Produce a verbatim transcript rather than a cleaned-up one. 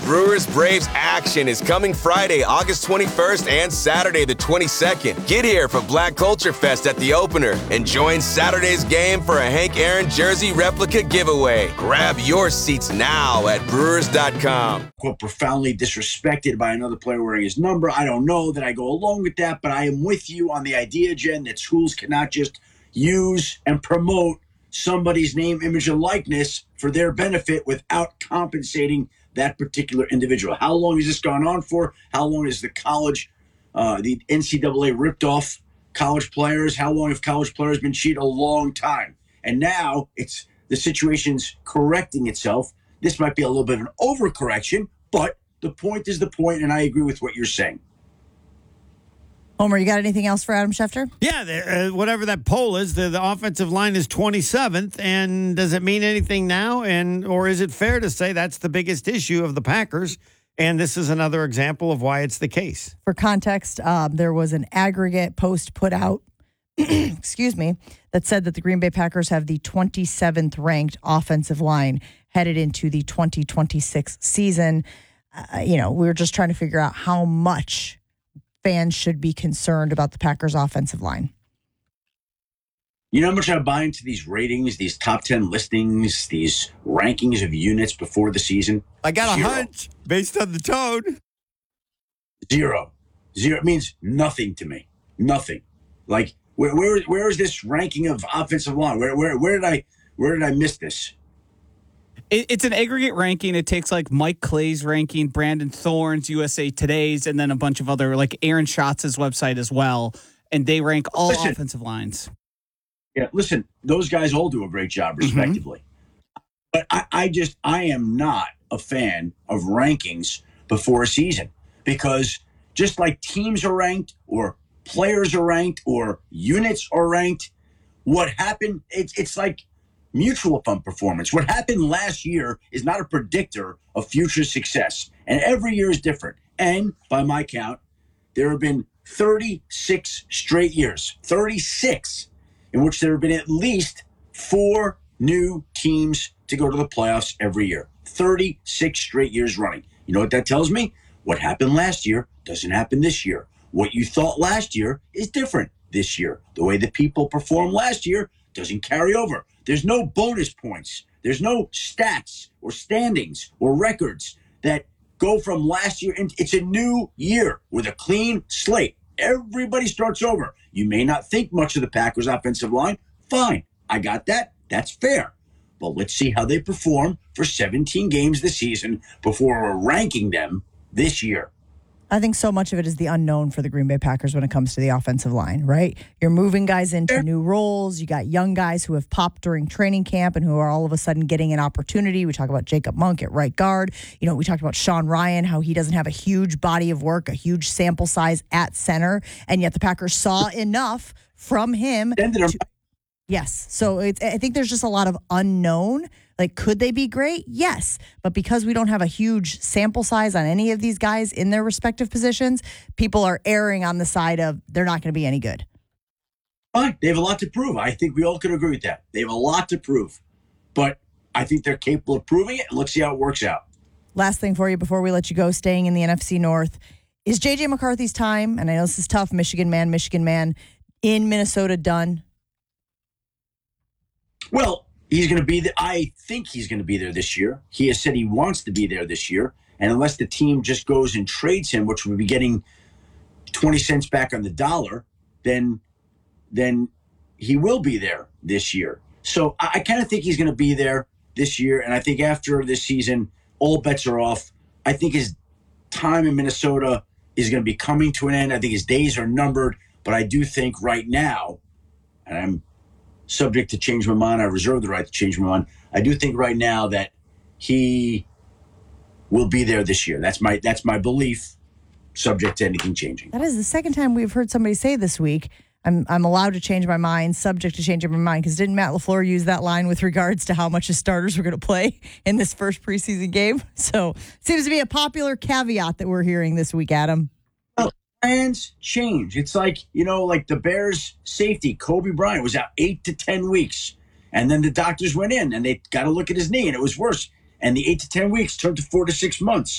Brewers Braves action is coming Friday, August twenty-first and Saturday the twenty-second. Get here for Black Culture Fest at the opener and join Saturday's game for a Hank Aaron jersey replica giveaway. Grab your seats now at brewers dot com. Quote, profoundly disrespected by another player wearing his number. I don't know that I go along with that, but I am with you on the idea, Jen, that schools cannot just use and promote somebody's name, image, and likeness for their benefit without compensating that particular individual. How long has this gone on for? How long has the college, uh, the N C double A ripped off college players? How long have college players been cheated? A long time. And now it's the situation's correcting itself. This might be a little bit of an overcorrection, but the point is the point, and I agree with what you're saying. Homer, you got anything else for Adam Schefter? Yeah, the, uh, whatever that poll is, the, the offensive line is twenty-seventh, and does it mean anything now? And or is it fair to say that's the biggest issue of the Packers? And this is another example of why it's the case. For context, um, there was an aggregate post put out, excuse me, that said that the Green Bay Packers have the twenty-seventh ranked offensive line headed into the twenty twenty-six season. Uh, you know, we were just trying to figure out how much fans should be concerned about the Packers offensive line. You know how much I buy into these ratings, these top ten listings, these rankings of units before the season? I got a Zero. hunch based on the tone. Zero. Zero. It means nothing to me. Nothing. Like, where where where is this ranking of offensive line? Where where where did I where did I miss this? It's an aggregate ranking. It takes like Mike Clay's ranking, Brandon Thorne's, U S A Today's, and then a bunch of other, like Aaron Schatz's website as well. And they rank all Listen. offensive lines. Yeah, listen, those guys all do a great job, respectively. Mm-hmm. But I, I just, I am not a fan of rankings before a season because just like teams are ranked or players are ranked or units are ranked, what happened, it's it's like mutual fund performance. What happened last year is not a predictor of future success. And every year is different. And by my count, there have been thirty-six straight years, thirty-six, in which there have been at least four new teams to go to the playoffs every year. thirty-six straight years running. You know what that tells me? What happened last year doesn't happen this year. What you thought last year is different this year. The way that people performed last year doesn't carry over. There's no bonus points. There's no stats or standings or records that go from last year. And it's a new year with a clean slate. Everybody starts over. You may not think much of the Packers offensive line. Fine. I got that. That's fair. But let's see how they perform for seventeen games this season before we're ranking them this year. I think so much of it is the unknown for the Green Bay Packers when it comes to the offensive line, right? You're moving guys into new roles. You got young guys who have popped during training camp and who are all of a sudden getting an opportunity. We talk about Jacob Monk at right guard. You know, we talked about Sean Ryan, how he doesn't have a huge body of work, a huge sample size at center, and yet the Packers saw enough from him. To, yes. So it's, I think there's just a lot of unknown. Like, could they be great? Yes. But because we don't have a huge sample size on any of these guys in their respective positions, people are erring on the side of they're not going to be any good. Fine. They have a lot to prove. I think we all could agree with that. They have a lot to prove. But I think they're capable of proving it. And let's see how it works out. Last thing for you before we let you go, staying in the N F C North, is J J McCarthy's time, and I know this is tough, Michigan man, Michigan man, in Minnesota done? Well, he's going to be there. I think he's going to be there this year. He has said he wants to be there this year. And unless the team just goes and trades him, which would be getting twenty cents back on the dollar, then then he will be there this year. So I, I kind of think he's going to be there this year. And I think after this season, all bets are off. I think his time in Minnesota is going to be coming to an end. I think his days are numbered. But I do think right now, and I'm subject to change my mind, I reserve the right to change my mind. I do think right now that he will be there this year. That's my that's my belief, subject to anything changing. That is the second time we've heard somebody say this week, I'm I'm allowed to change my mind, subject to changing my mind, because didn't Matt LaFleur use that line with regards to how much his starters were going to play in this first preseason game? So seems to be a popular caveat that we're hearing this week, Adam. Well, plans change. It's like, you know, like the Bears safety, Kobe Bryant, was out eight to ten weeks. And then the doctors went in and they got to look at his knee and it was worse. And the eight to ten weeks turned to four to six months.